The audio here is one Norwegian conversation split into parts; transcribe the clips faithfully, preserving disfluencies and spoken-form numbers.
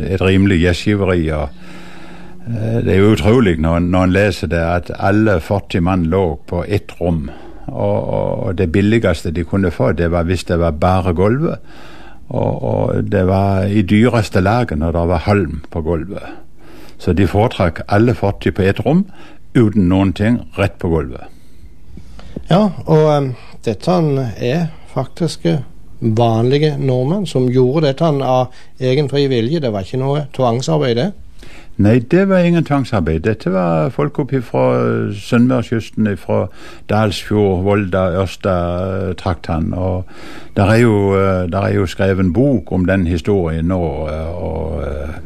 et rimelig gjestgiveri, og uh, det er jo utrolig når, når en leser det, at alle førti mann lå på ett rom, og, og det billigste de kunne få, det var hvis det var bare gulvet, og, og det var i dyreste laget når det var halm på gulvet. Så de foretrakk alle førti på ett rom, uten noen ting, rett på gulvet. Ja, og um, dette er faktisk vanlige nordmenn som gjorde dette av egen fri vilje. Det var ikke noe tvangsarbeid, det? Nei, det var ingen tvangsarbeid. Dette var folk oppe fra Sunnmørskysten, fra Dalsfjord, Volda, Ørsta-trakten. Og der er, jo, der er jo skrevet en bok om den historien nå, og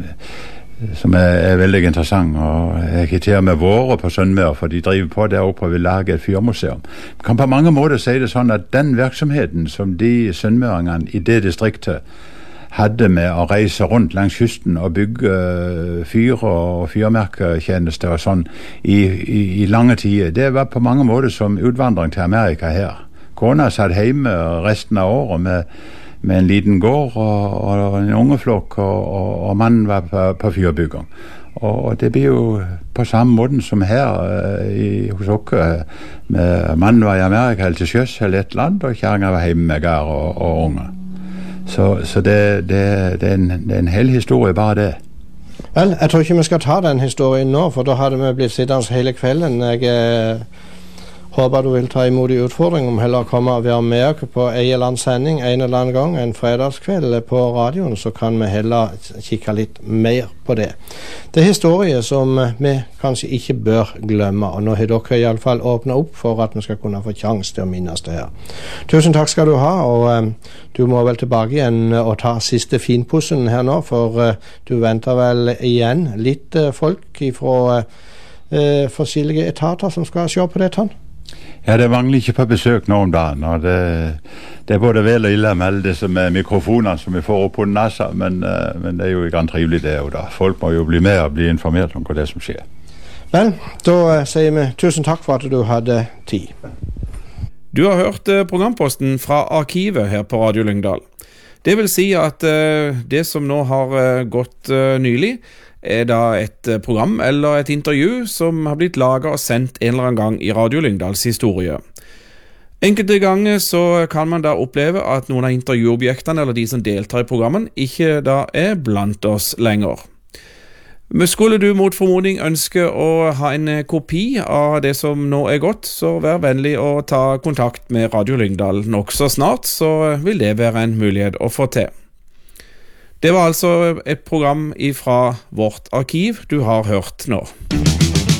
som er, er veldig interessant, og jeg har til og med vært på Sunnmøre, for de driver på der oppe og vil lage et fyrmuseum. Man kan på mange måter si det sånn at den virksomheten som de sunnmøringene i det distriktet hadde med å reise rundt langs kysten og bygge fyr og fyrmerketjenester og sånn i, i, i lange tider, det var på mange måter som utvandring til Amerika her. Kona satt hjemme resten av året med med en liten gård og, og en ungeflokk, og, og, og mannen var på, på fyrbygging. Og, og det blir jo på samme måten som her uh, i, hos oss. Mannen var i Amerika eller til sjøs eller et land, og kjæringen var hjemme med gær og, og unge. Så, så det, det, det, er en, det er en hel historie, bare det. Vel, jeg tror ikke vi skal ta den historien nå, for da hadde vi blitt sittende hele kvelden. Jeg eh, håper du vil ta imot i utfordring om heller komme og være med på en eller annen sending en eller annen gang, en fredagskveld på radioen, så kan vi heller kikke litt mer på det. Det er historier som vi kanskje ikke bør glemme, og nå har dere i alle fall åpnet opp for at vi skal kunne få sjanse til å minnes det her. Tusen takk skal du ha, og um, du må vel tilbake igjen og ta siste finpussen her nå, for uh, du venter vel igjen litt uh, folk fra uh, forskjellige etater som skal se på dette. Ja, det mangler ikke på besøk nå om dagen, og det, det er både vel og ille med alle disse med mikrofoner som vi får opp på nasa, men, uh, men det er jo ikke trivelig det, og da folk må jo bli med og bli informert om hva det er som skjer. Vel, da uh, sier vi tusen takk for at du hadde tid. Du har hørt uh, programposten fra arkivet her på Radio Lyngdal. Det vil si at uh, det som nå har uh, gått uh, nylig, er da et program eller et intervju som har blitt laget og sendt en eller annen gang i Radio Lyngdals historie. Enkelte ganger så kan man da oppleve at noen av intervjuobjektene eller de som deltar i programmen ikke da er blant oss lenger. Men skulle du mot formodning ønske å ha en kopi av det som nå er gått, så vær vennlig å ta kontakt med Radio Lyngdal nok så snart, så vil det være en mulighet å få til. Det var altså et program fra vårt arkiv du har hørt nå.